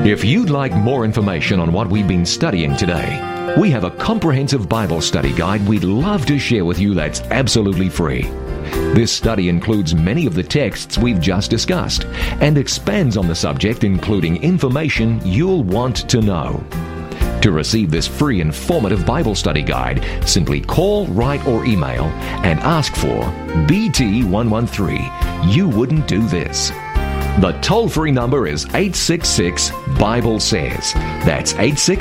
If you'd like more information on what we've been studying today, we have a comprehensive Bible study guide we'd love to share with you that's absolutely free. This study includes many of the texts we've just discussed and expands on the subject, including information you'll want to know. To receive this free informative Bible study guide, simply call, write, or email and ask for BT113. You wouldn't do this. The toll-free number is 866-BIBLE-SAYS. That's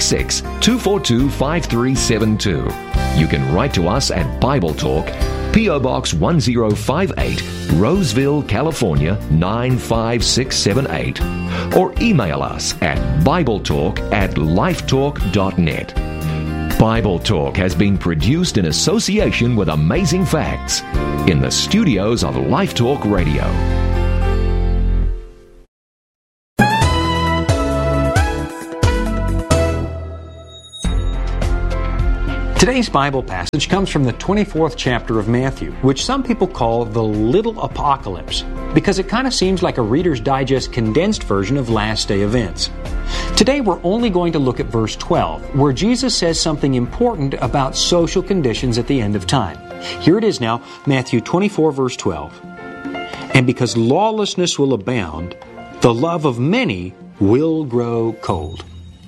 866-242-5372. You can write to us at Bible Talk, P.O. Box 1058, Roseville, California 95678. Or email us at BibleTalk@lifetalk.net. Bible Talk has been produced in association with Amazing Facts in the studios of Life Talk Radio. Today's Bible passage comes from the 24th chapter of Matthew, which some people call the Little Apocalypse, because it kind of seems like a Reader's Digest condensed version of last day events. Today we're only going to look at verse 12, where Jesus says something important about social conditions at the end of time. Here it is now, Matthew 24 verse 12. And because lawlessness will abound, the love of many will grow cold.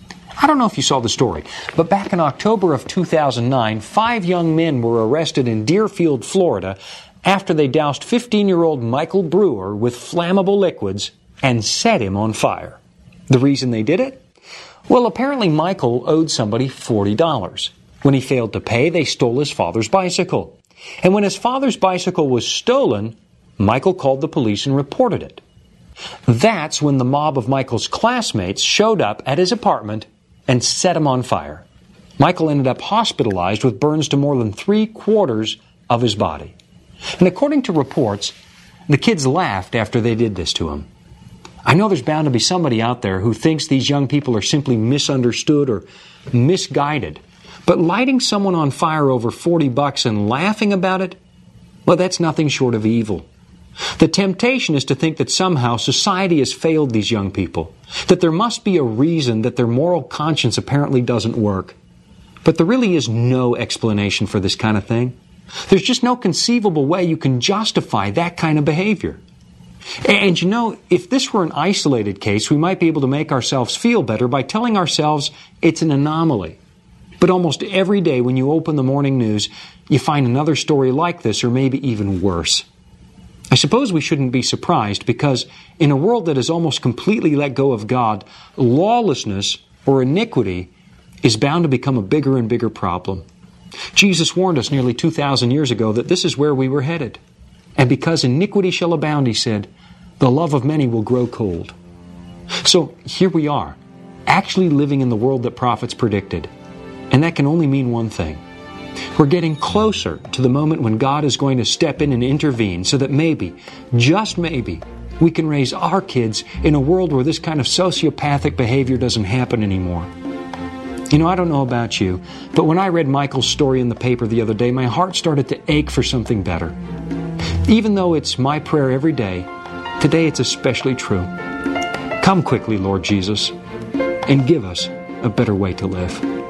I don't know if you saw the story, but back in October of 2009, 5 young men were arrested in Deerfield, Florida, after they doused 15-year-old Michael Brewer with flammable liquids and set him on fire. The reason they did it? Well, apparently Michael owed somebody $40. When he failed to pay, they stole his father's bicycle. And when his father's bicycle was stolen, Michael called the police and reported it. That's when the mob of Michael's classmates showed up at his apartment and set him on fire. Michael ended up hospitalized with burns to more than 3/4 of his body. And according to reports, the kids laughed after they did this to him. I know there's bound to be somebody out there who thinks these young people are simply misunderstood or misguided. But lighting someone on fire over $40 and laughing about it, well, that's nothing short of evil. The temptation is to think that somehow society has failed these young people, that there must be a reason that their moral conscience apparently doesn't work. But there really is no explanation for this kind of thing. There's just no conceivable way you can justify that kind of behavior. And you know, if this were an isolated case, we might be able to make ourselves feel better by telling ourselves it's an anomaly. But almost every day when you open the morning news, you find another story like this, or maybe even worse. I suppose we shouldn't be surprised, because in a world that has almost completely let go of God, lawlessness or iniquity is bound to become a bigger and bigger problem. Jesus warned us nearly 2,000 years ago that this is where we were headed. And because iniquity shall abound, he said, the love of many will grow cold. So here we are, actually living in the world that prophets predicted. And that can only mean one thing. We're getting closer to the moment when God is going to step in and intervene so that maybe, just maybe, we can raise our kids in a world where this kind of sociopathic behavior doesn't happen anymore. You know, I don't know about you, but when I read Michael's story in the paper the other day, my heart started to ache for something better. Even though it's my prayer every day, today it's especially true. Come quickly, Lord Jesus, and give us a better way to live.